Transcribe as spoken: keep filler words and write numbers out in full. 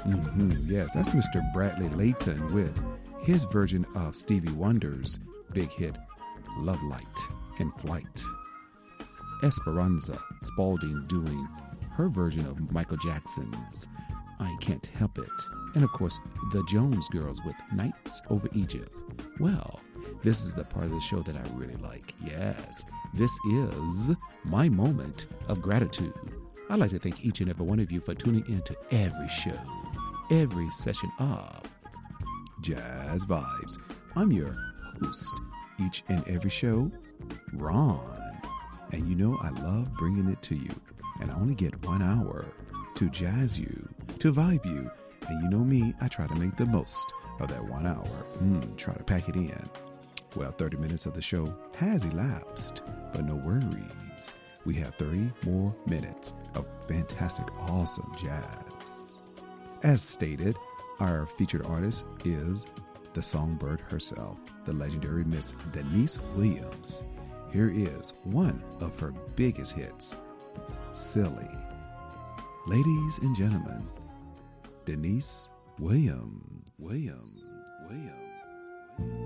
Mm-hmm, yes, that's Mister Bradley Layton with his version of Stevie Wonder's big hit, Love Light in Flight. Esperanza Spalding doing her version of Michael Jackson's I Can't Help It. And of course, the Jones Girls with Nights Over Egypt. Well, this is the part of the show that I really like. Yes, this is my moment of gratitude. I'd like to thank each and every one of you for tuning in to every show, every session of Jazz Vibes. I'm your host each and every show, Ron. And you know I love bringing it to you. And I only get one hour to jazz you, to vibe you. And you know me, I try to make the most of that one hour. Mm, try to pack it in. Well, thirty minutes of the show has elapsed, but no worries. We have thirty more minutes of fantastic, awesome jazz. As stated, our featured artist is the songbird herself, the legendary Miss Deniece Williams. Here is one of her biggest hits, Silly. Ladies and gentlemen, Deniece Williams. Williams. Williams.